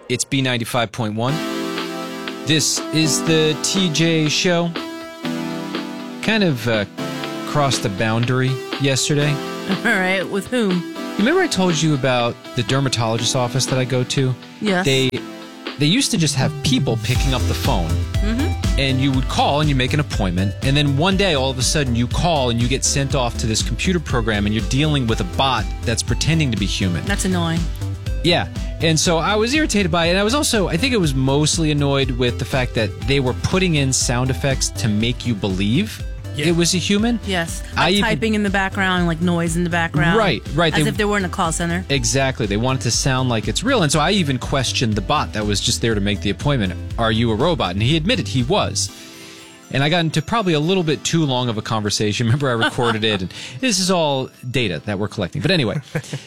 It's B95.1. This is the TJ Show. Kind of crossed the boundary yesterday. All right, with whom? You remember I told you about the dermatologist office that I go to? Yes. They used to just have people picking up the phone. Mm-hmm. And you would call and you make an appointment. And then one day, all of a sudden, you call and you get sent off to this computer program and you're dealing with a bot that's pretending to be human. That's annoying. Yeah. And so I was irritated by it. And I was also, I think it was mostly annoyed with the fact that they were putting in sound effects to make you believe it was a human. Yes. Like typing in the background, like noise in the background. Right. As if they were in a call center. Exactly. They wanted to sound like it's real. And so I even questioned the bot that was just there to make the appointment. Are you a robot? And he admitted he was. And I got into probably a little bit too long of a conversation. Remember, I recorded it. And this is all data that we're collecting. But anyway,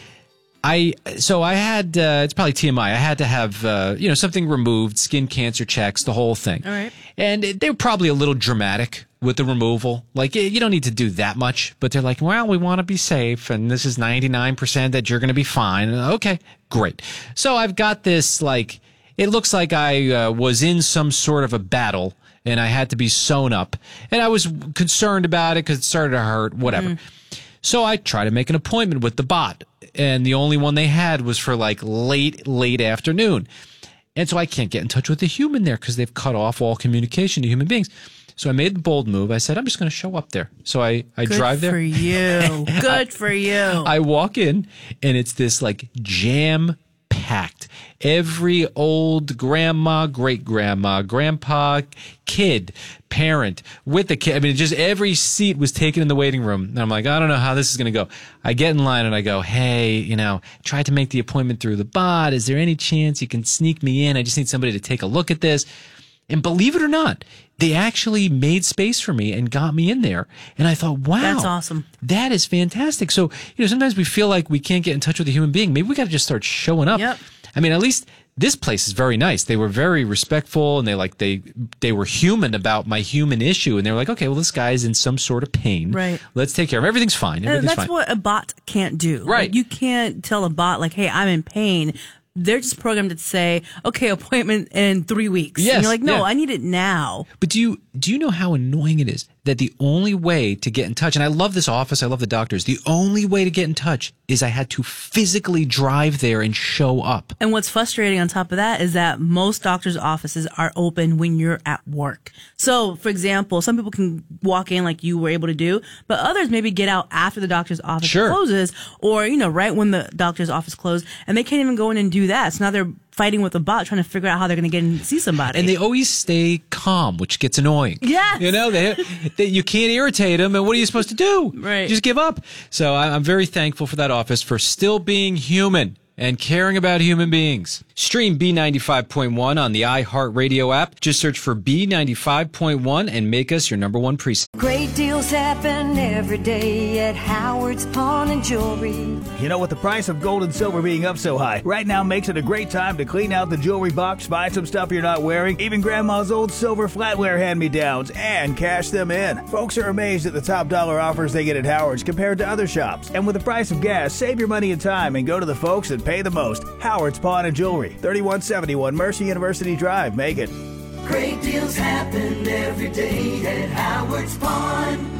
I had, it's probably TMI. I had to have, something removed, skin cancer checks, the whole thing. All right. And they were probably a little dramatic with the removal. Like, you don't need to do that much. But they're like, well, we want to be safe. And this is 99% that you're going to be fine. Okay, great. So I've got this, like, it looks like I was in some sort of a battle and I had to be sewn up. And I was concerned about it because it started to hurt, whatever. Mm. So I tried to make an appointment with the bot. And the only one they had was for like late afternoon. And so I can't get in touch with the human there because they've cut off all communication to human beings. So I made the bold move. I said, I'm just going to show up there. So I drive there. Good for you. Good for you. I walk in, and it's this, like, jam-packed. Every old grandma, great-grandma, grandpa, kid, parent, with the kid. I mean, just every seat was taken in the waiting room. And I'm like, I don't know how this is going to go. I get in line, and I go, hey, tried to make the appointment through the bot. Is there any chance you can sneak me in? I just need somebody to take a look at this. And believe it or not, they actually made space for me and got me in there. And I thought, wow. That's awesome. That is fantastic. So, sometimes we feel like we can't get in touch with a human being. Maybe we got to just start showing up. Yep. I mean, at least this place is very nice. They were very respectful and they were human about my human issue. And they were like, okay, well, this guy's in some sort of pain. Right. Let's take care of him. Everything's fine. That's what a bot can't do. Right. Like, you can't tell a bot, like, hey, I'm in pain. They're just programmed to say, okay, appointment in 3 weeks. Yes, and you're like, no, yeah. I need it now. But do you know how annoying it is that the only way to get in touch, and I love this office, I love the doctors, the only way to get in touch is I had to physically drive there and show up. And what's frustrating on top of that is that most doctors' offices are open when you're at work. So, for example, some people can walk in like you were able to do, but others maybe get out after the doctor's office closes, or, right when the doctor's office closed, and they can't even go in and do that. So now they're fighting with a bot, trying to figure out how they're going to get in and see somebody. And they always stay calm, which gets annoying. Yes. You can't irritate them, and what are you supposed to do? Right. Just give up. So I'm very thankful for that office for still being human and caring about human beings. Stream B95.1 on the iHeartRadio app. Just search for B95.1 and make us your number one precinct. Great deals happen every day at Howard's Pawn and Jewelry. With the price of gold and silver being up so high, right now makes it a great time to clean out the jewelry box, buy some stuff you're not wearing, even grandma's old silver flatware hand-me-downs, and cash them in. Folks are amazed at the top dollar offers they get at Howard's compared to other shops. And with the price of gas, save your money and time and go to the folks that pay the most. Howard's Pawn and Jewelry, 3171 Mercer University Drive, Macon. Great deals happen every day at Howard's Pawn.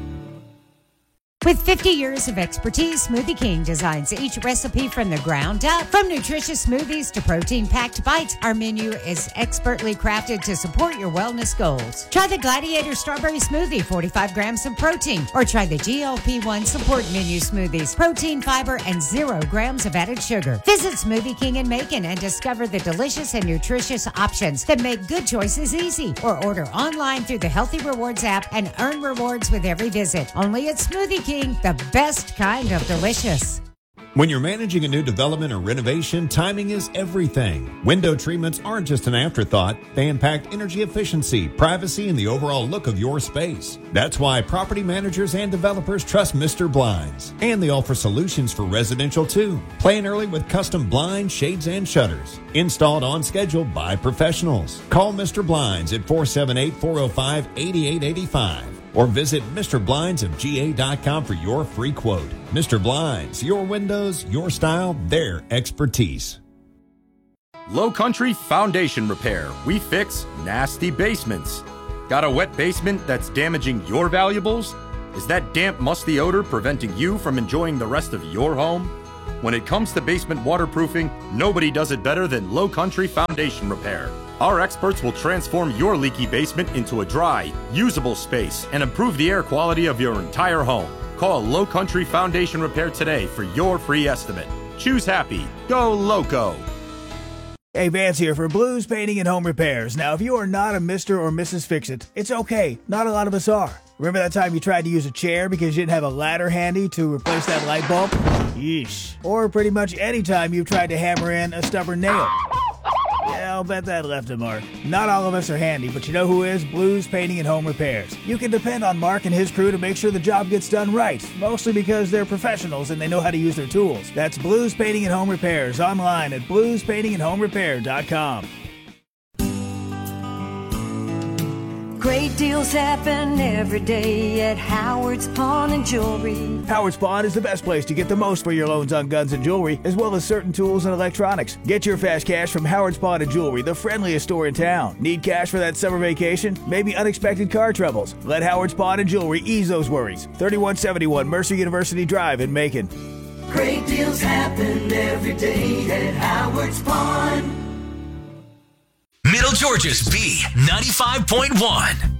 With 50 years of expertise, Smoothie King designs each recipe from the ground up. From nutritious smoothies to protein-packed bites, our menu is expertly crafted to support your wellness goals. Try the Gladiator Strawberry Smoothie, 45 grams of protein. Or try the GLP-1 Support Menu Smoothies, protein, fiber, and 0 grams of added sugar. Visit Smoothie King in Macon and discover the delicious and nutritious options that make good choices easy. Or order online through the Healthy Rewards app and earn rewards with every visit. Only at Smoothie King, the best kind of delicious. When you're managing a new development or renovation, timing is everything. Window treatments aren't just an afterthought. They impact energy efficiency, privacy, and the overall look of your space. That's why property managers and developers trust Mr. Blinds. And they offer solutions for residential too. Plan early with custom blinds, shades, and shutters. Installed on schedule by professionals. Call Mr. Blinds at 478-405-8885. Or visit MrBlindsofGA.com for your free quote. Mr. Blinds, your windows, your style, their expertise. Low Country Foundation Repair. We fix nasty basements. Got a wet basement that's damaging your valuables? Is that damp, musty odor preventing you from enjoying the rest of your home? When it comes to basement waterproofing, nobody does it better than Low Country Foundation Repair. Our experts will transform your leaky basement into a dry, usable space and improve the air quality of your entire home. Call Low Country Foundation Repair today for your free estimate. Choose happy. Go Loco. Hey, Vance here for Blues Painting and Home Repairs. Now, if you are not a Mr. or Mrs. Fix-It, it's okay. Not a lot of us are. Remember that time you tried to use a chair because you didn't have a ladder handy to replace that light bulb? Yeesh. Or pretty much any time you've tried to hammer in a stubborn nail. Yeah, I'll bet that left a mark. Not all of us are handy, but you know who is? Blues Painting and Home Repairs. You can depend on Mark and his crew to make sure the job gets done right, mostly because they're professionals and they know how to use their tools. That's Blues Painting and Home Repairs, online at bluespaintingandhomerepair.com. Great deals happen every day at Howard's Pawn and Jewelry. Howard's Pawn is the best place to get the most for your loans on guns and jewelry, as well as certain tools and electronics. Get your fast cash from Howard's Pawn and Jewelry, the friendliest store in town. Need cash for that summer vacation? Maybe unexpected car troubles? Let Howard's Pawn and Jewelry ease those worries. 3171 Mercer University Drive in Macon. Great deals happen every day at Howard's Pawn. Middle Georgia's B95.1.